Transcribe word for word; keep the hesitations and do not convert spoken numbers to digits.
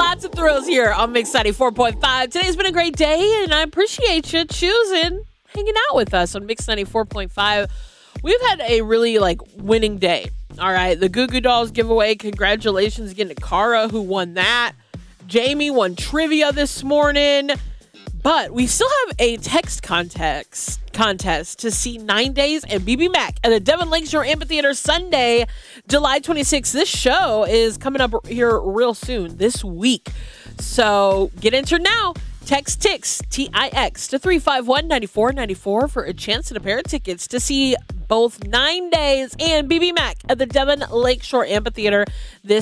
lots of thrills here on Mix ninety-four point five. Today's been a great day, and I appreciate you choosing hanging out with us on Mix ninety-four point five. We've had a really, like, winning day. All right, the Goo Goo Dolls giveaway. Congratulations again to Kara, who won that. Jamie won trivia this morning. But we still have a text contest contest to see Nine Days and B B Mac at the Devon Lakeshore Amphitheater Sunday, July twenty-sixth. This show is coming up here real soon, this week. So get entered now. Text TIX, T I X, to three five one, nine four nine four for a chance at a pair of tickets to see both Nine Days and B B Mac at the Devon Lakeshore Amphitheater this